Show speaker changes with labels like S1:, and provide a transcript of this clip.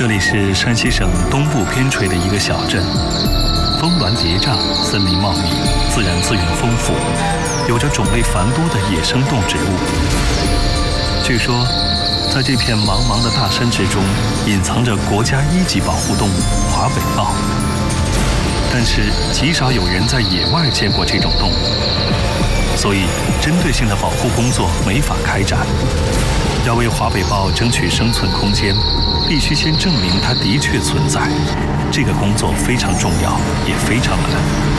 S1: 这里是山西省东部边陲的一个小镇，峰峦叠嶂，森林茂密，自然资源丰富，有着种类繁多的野生动植物。据说，在这片茫茫的大山之中，隐藏着国家1级保护动物华北豹。但是极少有人在野外见过这种动物，所以针对性的保护工作没法开展。要为华北豹争取生存空间，必须先证明它的确存在，这个工作非常重要，也非常难。